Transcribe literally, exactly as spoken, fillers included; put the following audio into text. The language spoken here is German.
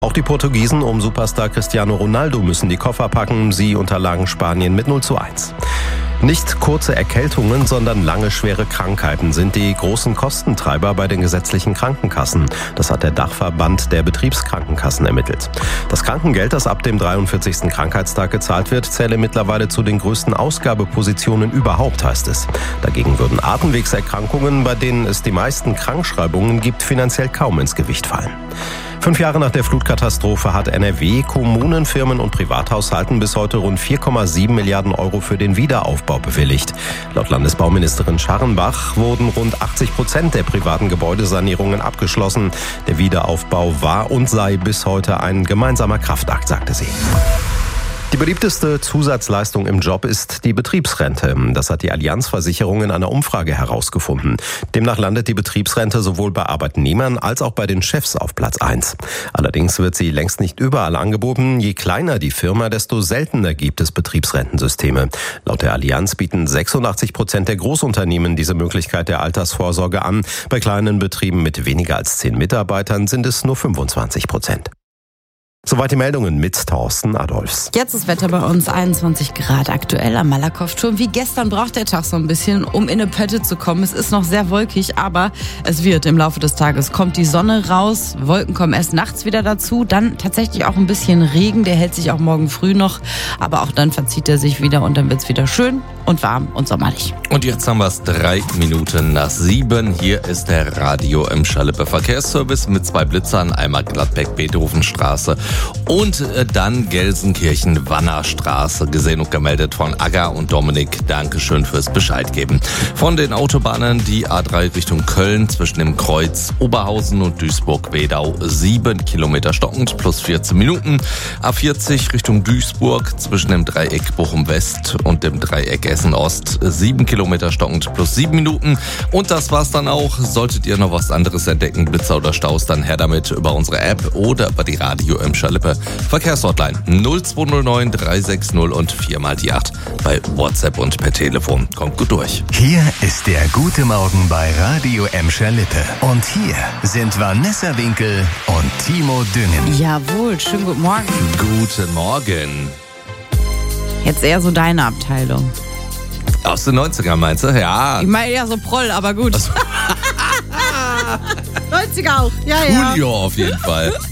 Auch die Portugiesen um Superstar Cristiano Ronaldo müssen die Koffer packen. Sie unterlagen Spanien mit null zu eins. Nicht kurze Erkältungen, sondern lange schwere Krankheiten sind die großen Kostentreiber bei den gesetzlichen Krankenkassen. Das hat der Dachverband der Betriebskrankenkassen ermittelt. Das Krankengeld, das ab dem dreiundvierzigsten Krankheitstag gezahlt wird, zähle mittlerweile zu den größten Ausgabepositionen überhaupt, heißt es. Dagegen würden Atemwegserkrankungen, bei denen es die meisten Krankschreibungen gibt, finanziell kaum ins Gewicht fallen. Fünf Jahre nach der Flutkatastrophe hat N R W Kommunen, Firmen und Privathaushalten bis heute rund vier Komma sieben Milliarden Euro für den Wiederaufbau bewilligt. Laut Landesbauministerin Scharrenbach wurden rund achtzig Prozent der privaten Gebäudesanierungen abgeschlossen. Der Wiederaufbau war und sei bis heute ein gemeinsamer Kraftakt, sagte sie. Die beliebteste Zusatzleistung im Job ist die Betriebsrente. Das hat die Allianz Versicherung in einer Umfrage herausgefunden. Demnach landet die Betriebsrente sowohl bei Arbeitnehmern als auch bei den Chefs auf Platz eins. Allerdings wird sie längst nicht überall angeboten. Je kleiner die Firma, desto seltener gibt es Betriebsrentensysteme. Laut der Allianz bieten sechsundachtzig Prozent der Großunternehmen diese Möglichkeit der Altersvorsorge an. Bei kleinen Betrieben mit weniger als zehn Mitarbeitern sind es nur fünfundzwanzig Prozent. Soweit die Meldungen mit Thorsten Adolfs. Jetzt das Wetter bei uns, einundzwanzig Grad aktuell am Malakow-Turm. Wie gestern braucht der Tag so ein bisschen, um in eine Pötte zu kommen. Es ist noch sehr wolkig, aber es wird im Laufe des Tages, kommt die Sonne raus, Wolken kommen erst nachts wieder dazu, dann tatsächlich auch ein bisschen Regen, der hält sich auch morgen früh noch, aber auch dann verzieht er sich wieder und dann wird es wieder schön und warm und sommerlich. Und jetzt haben wir es drei Minuten nach sieben. Hier ist der Radio M. Schalippe Verkehrsservice mit zwei Blitzern, einmal Gladbeck-Beethovenstraße und dann Gelsenkirchen-Wannerstraße. Gesehen und gemeldet von Aga und Dominik. Dankeschön fürs Bescheid geben. Von den Autobahnen die A drei Richtung Köln zwischen dem Kreuz Oberhausen und Duisburg-Wedau sieben Kilometer stockend plus vierzehn Minuten. A vierzig Richtung Duisburg zwischen dem Dreieck Bochum-West und dem Dreieck Essen-Ost sieben Kilometer stockend plus sieben Minuten. Und das war's dann auch. Solltet ihr noch was anderes entdecken, Blitzer oder Staus, dann her damit über unsere App oder über die Radio M. Schalippe Verkehrshotline null zwei null neun drei sechs null und vier mal die acht bei WhatsApp und per Telefon. Kommt gut durch. Hier ist der Gute Morgen bei Radio M. Schalippe. Und hier sind Vanessa Winkel und Timo Düngen. Jawohl, schönen guten Morgen. Guten Morgen. Jetzt eher so deine Abteilung. Aus den neunzigern meinst du? Ja. Ich meine eher so Proll, aber gut. neunziger auch, ja, ja. Julio auf jeden Fall.